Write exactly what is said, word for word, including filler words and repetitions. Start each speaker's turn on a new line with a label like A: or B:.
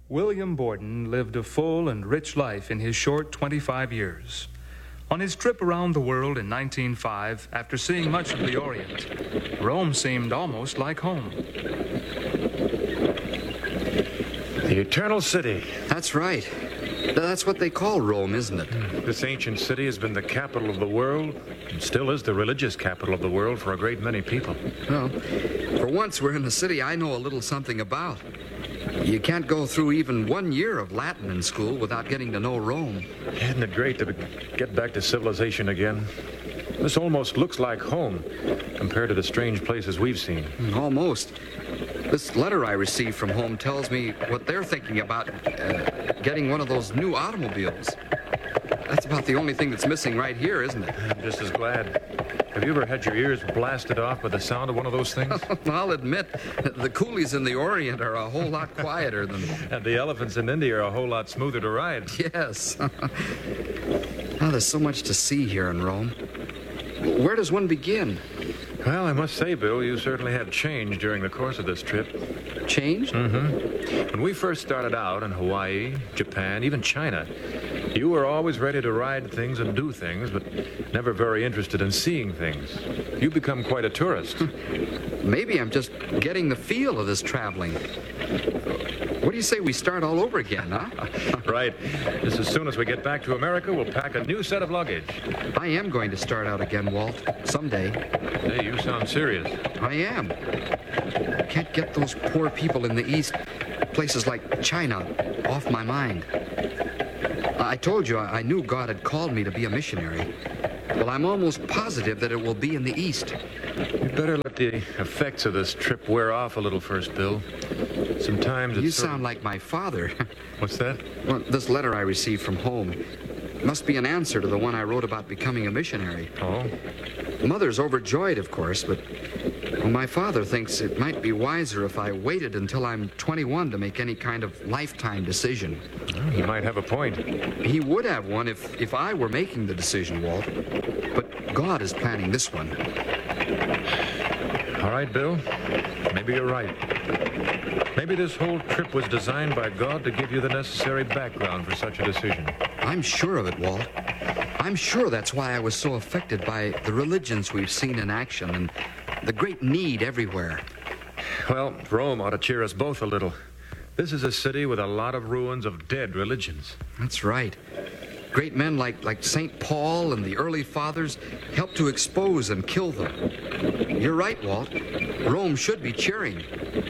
A: William Borden lived a full and rich life in his short twenty-five years. On his trip around the world in nineteen oh five, after seeing much of the Orient, Rome seemed almost like home.
B: The Eternal City.
C: That's right. That's what they call Rome, isn't it?
B: This ancient city has been the capital of the world and still is the religious capital of the world for a great many people.
C: Well, for once we're in a city I know a little something about. You can't go through even one year of Latin in school without getting to know Rome.
B: Isn't it great to get back to civilization again? This almost looks like home compared to the strange places we've seen.
C: Almost. This letter I received from home tells me what they're thinking about uh, getting one of those new automobiles. That's about the only thing that's missing right here, isn't it?
B: I'm just as glad. Have you ever had your ears blasted off by the sound of one of those things?
C: I'll admit, the coolies in the Orient are a whole lot quieter than...
B: And the elephants in India are a whole lot smoother to ride.
C: Yes. Now, there's so much to see here in Rome. Where does one begin?
B: Well, I must say, Bill, you certainly have changed during the course of this trip.
C: Changed?
B: Mm-hmm. When we first started out in Hawaii, Japan, even China, you were always ready to ride things and do things, but never very interested in seeing things. You've become quite a tourist.
C: Maybe I'm just getting the feel of this traveling. What do you say we start all over again, huh?
B: Right. Just as soon as we get back to America, we'll pack a new set of luggage.
C: I am going to start out again, Walt, someday.
B: Hey, you sound serious.
C: I am. Can't get those poor people in the East, places like China, off my mind. I told you I knew God had called me to be a missionary. Well, I'm almost positive that it will be in the East.
B: You'd better let the effects of this trip wear off a little first, Bill. Sometimes it's
C: You
B: sort
C: sound
B: of...
C: like my father.
B: What's that?
C: Well, this letter I received from home must be an answer to the one I wrote about becoming a missionary.
B: Oh?
C: Mother's overjoyed, of course, but well, my father thinks it might be wiser if I waited until I'm twenty-one to make any kind of lifetime decision.
B: Well, you might have a point.
C: He would have one if, if I were making the decision, Walt. But God is planning this one.
B: All right, Bill. Maybe you're right. Maybe this whole trip was designed by God to give you the necessary background for such a decision.
C: I'm sure of it, Walt. I'm sure that's why I was so affected by the religions we've seen in action and the great need everywhere.
B: Well, Rome ought to cheer us both a little. This is a city with a lot of ruins of dead religions.
C: That's right. Great men like, like Saint Paul and the early fathers helped to expose and kill them. You're right, Walt. Rome should be cheering.